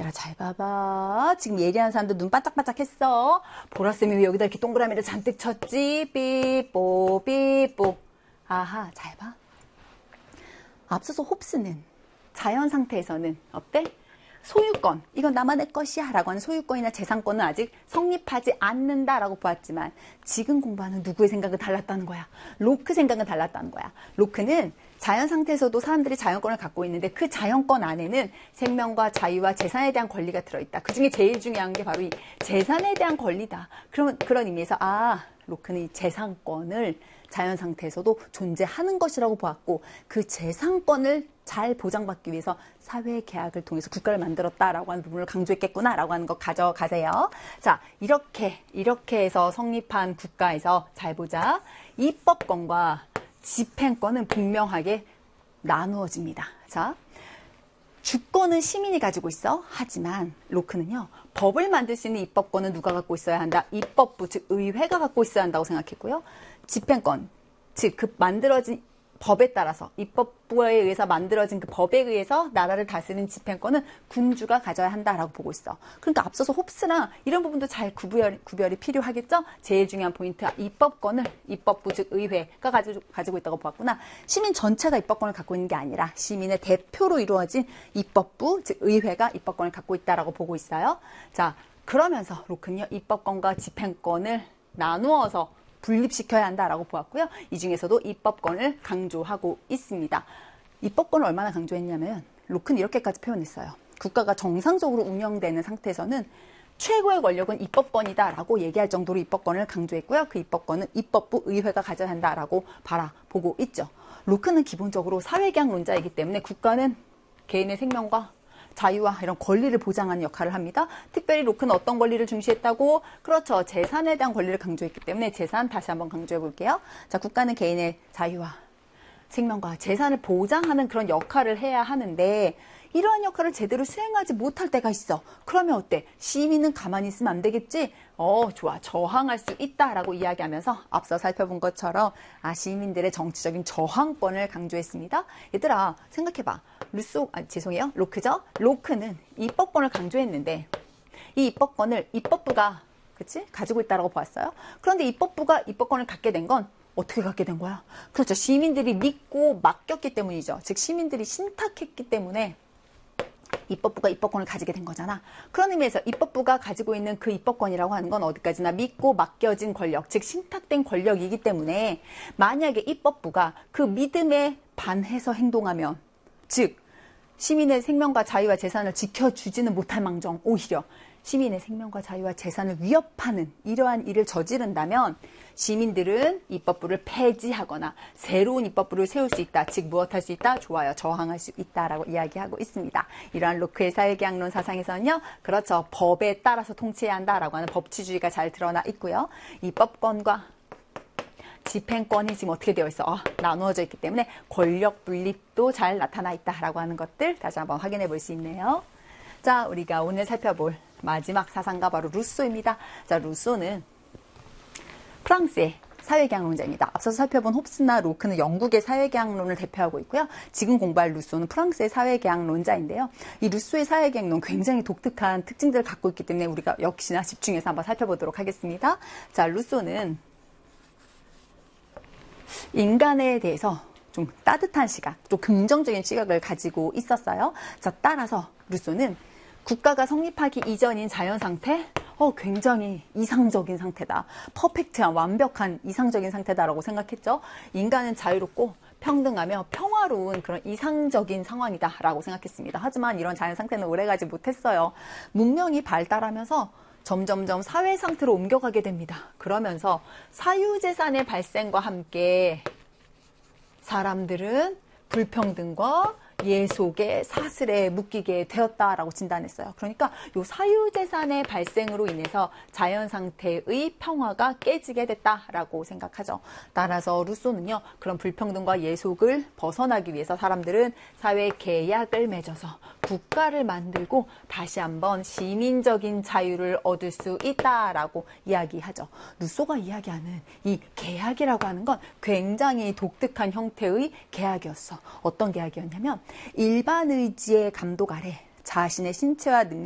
얘들아 잘 봐봐. 지금 예리한 사람들 눈 반짝반짝 했어. 보라쌤이 왜 여기다 이렇게 동그라미를 잔뜩 쳤지? 삐뽀 삐뽀. 아하, 잘 봐. 앞서서 홉스는 자연 상태에서는 어때? 소유권, 이건 나만의 것이야 라고 하는 소유권이나 재산권은 아직 성립하지 않는다라고 보았지만 지금 공부하는 누구의 생각은 달랐다는 거야. 로크 생각은 달랐다는 거야. 로크는 자연 상태에서도 사람들이 자연권을 갖고 있는데 그 자연권 안에는 생명과 자유와 재산에 대한 권리가 들어있다. 그 중에 제일 중요한 게 바로 이 재산에 대한 권리다. 그런 의미에서 로크는 이 재산권을 자연 상태에서도 존재하는 것이라고 보았고 그 재산권을 잘 보장받기 위해서 사회계약을 통해서 국가를 만들었다라고 하는 부분을 강조했겠구나라고 하는 거 가져가세요. 자, 이렇게 해서 성립한 국가에서 잘 보자. 입법권과 집행권은 분명하게 나누어집니다. 자, 주권은 시민이 가지고 있어. 하지만 로크는요. 법을 만들 수 있는 입법권은 누가 갖고 있어야 한다? 입법부, 즉 의회가 갖고 있어야 한다고 생각했고요. 집행권, 즉 그 만들어진 법에 따라서 입법부에 의해서 만들어진 그 법에 의해서 나라를 다스리는 집행권은 군주가 가져야 한다라고 보고 있어. 그러니까 앞서서 홉스나 이런 부분도 잘 구별이 필요하겠죠? 제일 중요한 포인트, 입법권을 입법부 즉 의회가 가지고 있다고 보았구나. 시민 전체가 입법권을 갖고 있는 게 아니라 시민의 대표로 이루어진 입법부 즉 의회가 입법권을 갖고 있다라고 보고 있어요. 자, 그러면서 로크는요 입법권과 집행권을 나누어서 분립시켜야 한다라고 보았고요. 이 중에서도 입법권을 강조하고 있습니다. 입법권을 얼마나 강조했냐면 로크는 이렇게까지 표현했어요. 국가가 정상적으로 운영되는 상태에서는 최고의 권력은 입법권이다라고 얘기할 정도로 입법권을 강조했고요. 그 입법권은 입법부 의회가 가져야 한다라고 바라보고 있죠. 로크는 기본적으로 사회계약론자이기 때문에 국가는 개인의 생명과 자유와 이런 권리를 보장하는 역할을 합니다. 특별히 로크는 어떤 권리를 중시했다고? 그렇죠. 재산에 대한 권리를 강조했기 때문에 재산 다시 한번 강조해 볼게요. 자, 국가는 개인의 자유와 생명과 재산을 보장하는 그런 역할을 해야 하는데 이러한 역할을 제대로 수행하지 못할 때가 있어. 그러면 어때? 시민은 가만히 있으면 안 되겠지? 좋아. 저항할 수 있다라고 이야기하면서 앞서 살펴본 것처럼 시민들의 정치적인 저항권을 강조했습니다. 얘들아, 생각해봐. 로크죠? 로크는 입법권을 강조했는데 이 입법권을 입법부가 가지고 있다라고 보았어요. 그런데 입법부가 입법권을 갖게 된 건 어떻게 갖게 된 거야? 그렇죠. 시민들이 믿고 맡겼기 때문이죠. 즉 시민들이 신탁했기 때문에 입법부가 입법권을 가지게 된 거잖아. 그런 의미에서 입법부가 가지고 있는 그 입법권이라고 하는 건 어디까지나 믿고 맡겨진 권력, 즉 신탁된 권력이기 때문에 만약에 입법부가 그 믿음에 반해서 행동하면, 즉 시민의 생명과 자유와 재산을 지켜주지는 못할 망정 오히려 시민의 생명과 자유와 재산을 위협하는 이러한 일을 저지른다면 시민들은 입법부를 폐지하거나 새로운 입법부를 세울 수 있다. 즉 무엇할 수 있다? 좋아요. 저항할 수 있다라고 이야기하고 있습니다. 이러한 로크의 사회계약론 사상에서는요. 그렇죠. 법에 따라서 통치해야 한다라고 하는 법치주의가 잘 드러나 있고요. 입법권과 집행권이 지금 어떻게 되어 있어? 나누어져 있기 때문에 권력 분립도 잘 나타나 있다라고 하는 것들 다시 한번 확인해 볼 수 있네요. 자, 우리가 오늘 살펴볼 마지막 사상가 바로 루소입니다. 자, 루소는 프랑스의 사회계약론자입니다. 앞서서 살펴본 홉스나 로크는 영국의 사회계약론을 대표하고 있고요. 지금 공부할 루소는 프랑스의 사회계약론자인데요. 이 루소의 사회계약론 굉장히 독특한 특징들을 갖고 있기 때문에 우리가 역시나 집중해서 한번 살펴보도록 하겠습니다. 자, 루소는 인간에 대해서 좀 따뜻한 시각, 또 긍정적인 시각을 가지고 있었어요. 자, 따라서 루소는 국가가 성립하기 이전인 자연 상태, 굉장히 이상적인 상태다. 퍼펙트한, 완벽한 이상적인 상태다라고 생각했죠. 인간은 자유롭고 평등하며 평화로운 그런 이상적인 상황이다라고 생각했습니다. 하지만 이런 자연 상태는 오래가지 못했어요. 문명이 발달하면서 점점점 사회 상태로 옮겨가게 됩니다. 그러면서 사유재산의 발생과 함께 사람들은 불평등과 예속의 사슬에 묶이게 되었다라고 진단했어요. 그러니까 이 사유재산의 발생으로 인해서 자연 상태의 평화가 깨지게 됐다라고 생각하죠. 따라서 루소는요, 그런 불평등과 예속을 벗어나기 위해서 사람들은 사회 계약을 맺어서 국가를 만들고 다시 한번 시민적인 자유를 얻을 수 있다라고 이야기하죠. 루소가 이야기하는 이 계약이라고 하는 건 굉장히 독특한 형태의 계약이었어. 어떤 계약이었냐면 일반 의지의 감독 아래 자신의 신체와 능력